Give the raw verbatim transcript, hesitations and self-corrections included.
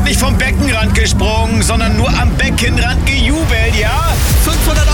nicht vom Beckenrand gesprungen, sondern nur am Beckenrand gejubelt, ja? fünfhundert